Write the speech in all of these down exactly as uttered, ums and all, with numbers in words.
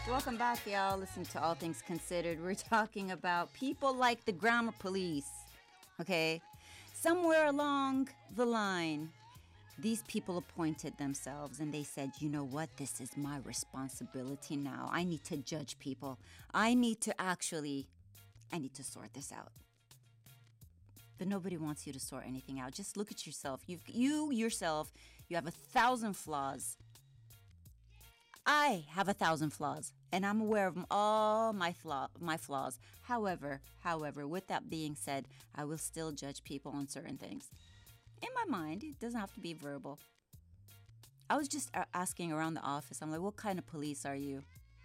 Welcome back, y'all. Listening to All Things Considered. We're talking about people like the grammar police. Okay? Somewhere along the line, these people appointed themselves and they said, you know what? This is my responsibility now. I need to judge people. I need to actually, I need to sort this out. But nobody wants you to sort anything out. Just look at yourself. You've, you yourself, you have a thousand flaws. I have a thousand flaws, and I'm aware of all my flaw, my flaws. However, however, with that being said, I will still judge people on certain things. In my mind, it doesn't have to be verbal. I was just asking around the office. I'm like, what kind of police are you?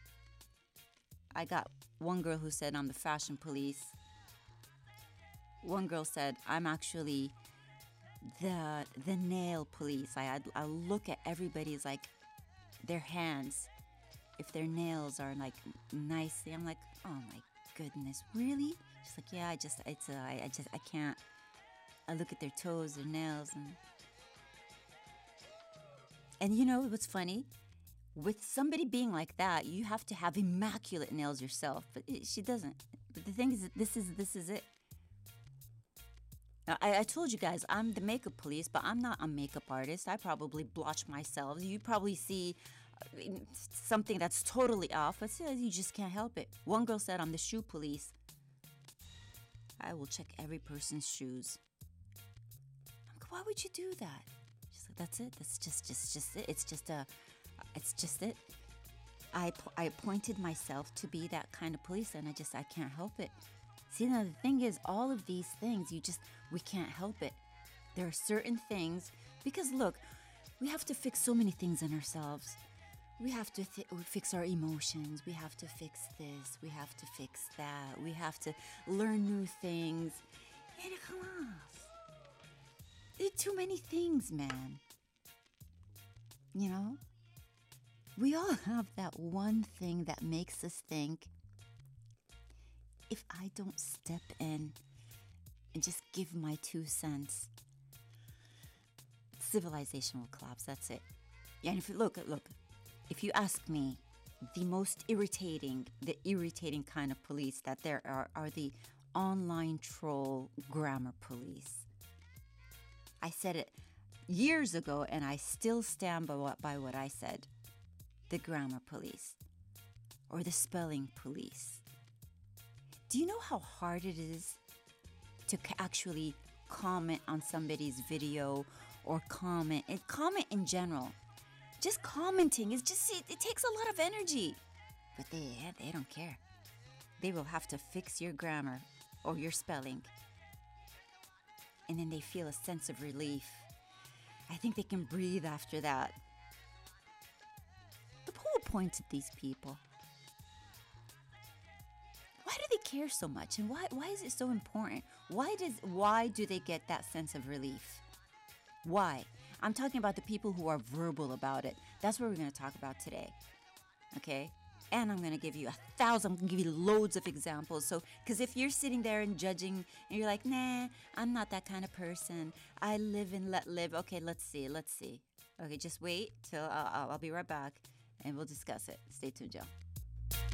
I got one girl who said I'm the fashion police. One girl said I'm actually the the nail police. I I look at everybody's like their hands, if their nails are like nicely. I'm like, oh my goodness, really? She's like, yeah, I just it's uh, I, I just I can't. I look at their toes, their nails, and and you know what's funny? With somebody being like that, you have to have immaculate nails yourself, but it, she doesn't. But the thing is, this is this is it. I, I told you guys I'm the makeup police, but I'm not a makeup artist. I probably blotch myself. You probably see uh, something that's totally off, but you just can't help it. One girl said I'm the shoe police. I will check every person's shoes. I'm like, why would you do that? She's like, that's it. That's just, just, just it. It's just a, it's just it. I, I appointed myself to be that kind of police, and I just, I can't help it. See, now the thing is, all of these things, you just, we can't help it. There are certain things, because look, we have to fix so many things in ourselves. We have to th- fix our emotions. We have to fix this. We have to fix that. We have to learn new things. And come on. There are too many things, man. You know? We all have that one thing that makes us think, if I don't step in and just give my two cents, civilization will collapse. That's it. Yeah, and if you look, look, if you ask me, the most irritating, the irritating kind of police that there are, are the online troll grammar police. I said it years ago, and I still stand by what, by what I said. The grammar police or the spelling police. Do you know how hard it is to actually comment on somebody's video or comment, and comment in general? Just commenting is just, it, it takes a lot of energy. But they, they don't care. They will have to fix your grammar or your spelling. And then they feel a sense of relief. I think they can breathe after that. But who appointed these people? Why do they care so much, and why why is it so important? Why does why do they get that sense of relief? Why? I'm talking about the people who are verbal about it. That's what we're going to talk about today. Okay? And I'm going to give you a thousand, I'm going to give you loads of examples. So, because if you're sitting there and judging, and you're like, nah, I'm not that kind of person. I live and let live. Okay, let's see, let's see. Okay, just wait till I'll, I'll be right back, and we'll discuss it. Stay tuned, y'all.